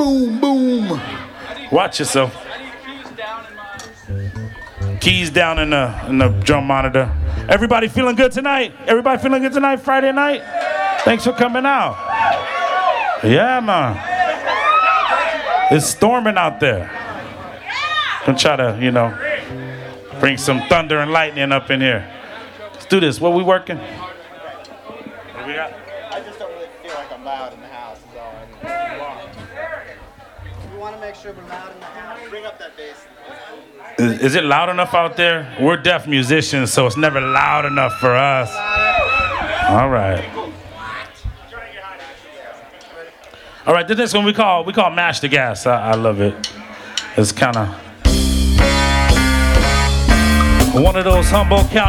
Boom, boom. Watch yourself. Keys down in the drum monitor. Everybody feeling good tonight? Everybody feeling good tonight, Friday night? Thanks for coming out. Yeah, man. It's storming out there. I'm try to, bring some thunder and lightning up in here. Let's do this. What we working? What we got? I just don't really feel like I'm loud in the house. Is all we want to make sure we're loud in the house. Bring up that bass. Is it loud enough out there? We're deaf musicians, so it's never loud enough for us. All right. All right, the next one we call Mash the Gas. I love it. It's kind of one of those Humboldt County